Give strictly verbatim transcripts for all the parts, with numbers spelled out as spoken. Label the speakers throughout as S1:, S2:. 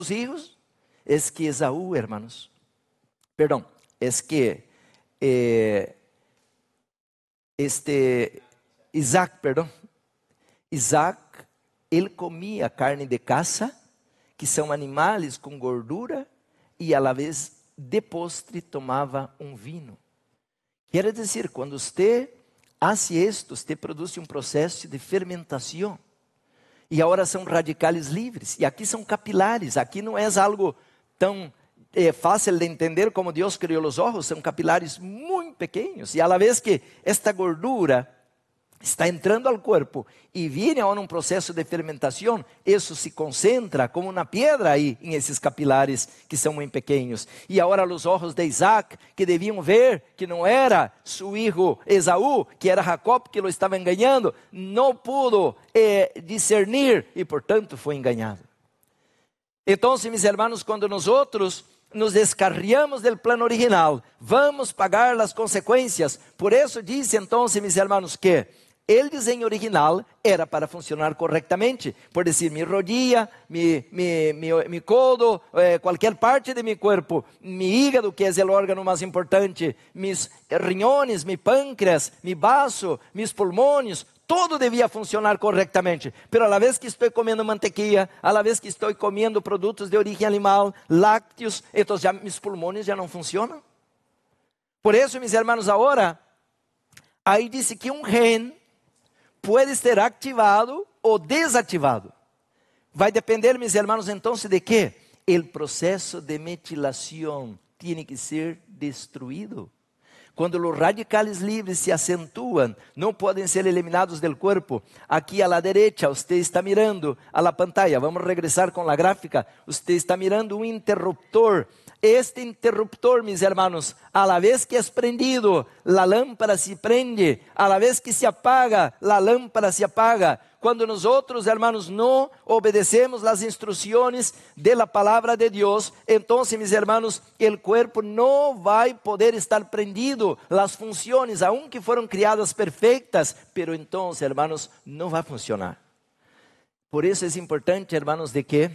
S1: hijos es que Esaú, hermanos, perdón, es que eh, este Isaac, perdão, Isaac, ele comia carne de caça, que são animais com gordura, e a la vez de postre tomava um vinho. Quer dizer, quando você faz isto, você produz um processo de fermentação. E agora são radicales livres, e aqui são capilares, aqui não é algo tão é, fácil de entender como Deus criou os olhos, são capilares muito pequenos, e a la vez que esta gordura está entrando ao corpo e vem a um processo de fermentação, isso se concentra como uma pedra aí em esses capilares que são muito pequenos. E agora os olhos de Isaac, que deviam ver que não era seu filho Esaú, que era Jacob que lo estava enganando, não pudo eh, discernir e portanto foi enganado. Então, meus irmãos, quando nós outros nos descarriamos do plano original, vamos pagar as consequências. Por isso disse então, meus irmãos, que o desenho original era para funcionar corretamente, por dizer, mi rodilla, mi, mi, mi, mi codo, eh, qualquer parte de mi corpo, mi hígado, que é o órgano mais importante, mis riñones, mi pâncreas, mi baço, mis pulmões, todo devia funcionar corretamente. Pero a la vez que estou comendo mantequilla, a la vez que estou comendo produtos de origem animal, lácteos, então já mis pulmões já não funcionam. Por isso, meus irmãos, agora, aí disse que um gen pode ser ativado ou desativado. Vai depender, meus irmãos, então, de que? O processo de metilação tem que ser destruído. Quando os radicales livres se acentuam, não podem ser eliminados do corpo. Aqui à la derecha, você está mirando a la pantalla. Vamos regressar com a gráfica. Você está mirando um interruptor. Este interruptor, mis hermanos, a la vez que es prendido, la lámpara se prende. A la vez que se apaga, la lámpara se apaga. Quando nosotros, hermanos, não obedecemos as instruções de la palabra de Deus, então, mis hermanos, el cuerpo não vai poder estar prendido. Las funções, aunque foram criadas perfeitas, pero então, hermanos, não vai funcionar. Por isso é importante, hermanos, de que,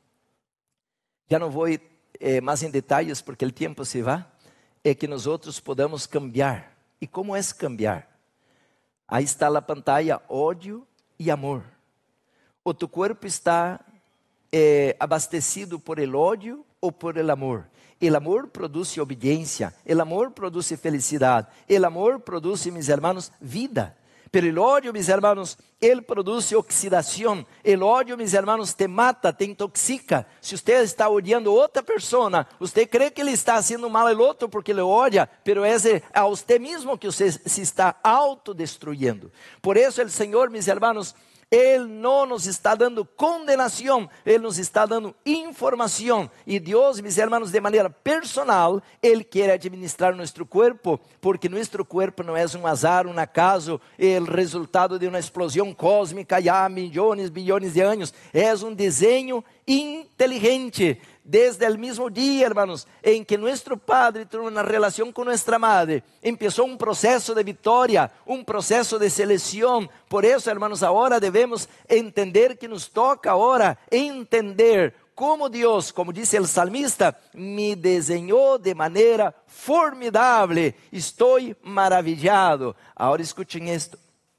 S1: já não vou Eh, mais em detalhes, porque o tempo se vai, é que nós outros podamos cambiar. E como é cambiar? Aí está a pantalla, ódio e amor. O tu corpo está eh, abastecido por el ódio ou por el amor. El amor produz obediência, el amor produz felicidade, el amor produz, mis hermanos, vida. Pero el ódio, mis hermanos, ele produz oxidação. El ódio, mis hermanos, te mata, te intoxica. Se você está odiando outra pessoa, você crê que ele está fazendo mal ao outro porque ele odia, pero é a você mesmo que você se está autodestruyendo. Por isso, o Senhor, mis hermanos, Ele não nos está dando condenação, Ele nos está dando informação. E Deus, mis hermanos, de maneira personal, Ele quer administrar nosso corpo, porque nosso corpo não é um azar, um acaso, o resultado de uma explosão cósmica há milhões, bilhões de anos. É um desenho inteligente. Desde o mesmo dia, hermanos, em que nosso Padre teve uma relação com nossa Madre, começou um processo de vitória, um processo de seleção. Por isso, hermanos, agora devemos entender que nos toca agora entender como Deus, como disse o salmista, me desenhou de maneira formidável. Estou maravilhado. Agora escutem isto.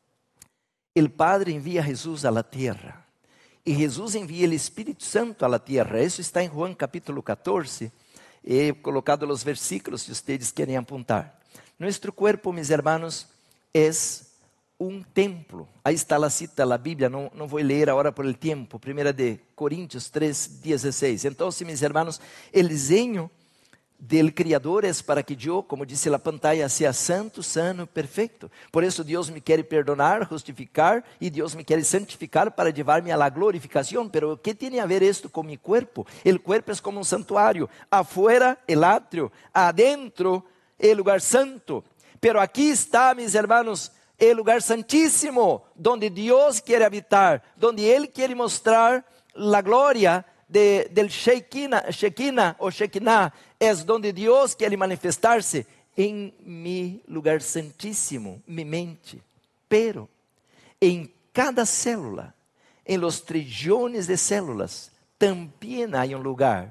S1: O Padre envia Jesus à terra. E Jesus envia o Espírito Santo à terra. Isso está em João capítulo catorze. He colocado os versículos se vocês querem apontar. Nosso corpo, mis hermanos, é um templo. Aí está a cita da Bíblia, não, não vou ler agora por el tempo. Primeira de Coríntios três, dezesseis. Então, mis hermanos, o desenho del Criador é para que eu, como disse a pantalla, seja santo, sano, perfeito. Por isso Deus me quer perdonar, justificar, e Deus me quer santificar para levar-me a la glorificação. Pero ¿qué tiene a ver esto con mi cuerpo? El cuerpo es como un santuario. Afuera el atrio, adentro el lugar santo. Pero aquí está, mis hermanos, el lugar santísimo, donde Deus quer habitar, donde Ele quer mostrar la gloria de, del Shekinah, Shekinah o Shekinah, é donde Deus quer manifestar-se em mi lugar santíssimo, mi mente. Pero, em cada célula, em los trilhões de células, también hay un lugar